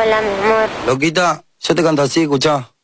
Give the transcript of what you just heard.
Hola, mi amor. Loquita, yo te canto así, escuchá.